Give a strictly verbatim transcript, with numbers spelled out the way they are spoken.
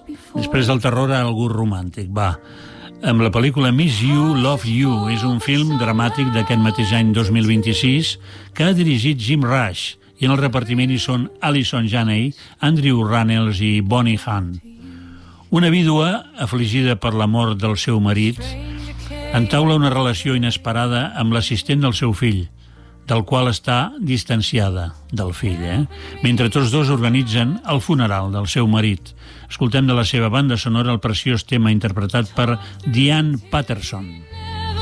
Després del terror, algú romàntic, va. Amb la pel·lícula Miss You, Love You. És un film dramàtic d'aquest mateix any dos mil vint-i-sis que ha dirigit Jim Rush, i en el repartiment hi són Allison Janney, Andrew Rannells i Bonnie Hunt. Una vídua, afligida per la mort del seu marit, entaula una relació inesperada amb l'assistent del seu fill, del qual està distanciada del fill, eh? Mentre tots dos organitzen el funeral del seu marit. Escoltem de la seva banda sonora el preciós tema interpretat per Diane Patterson.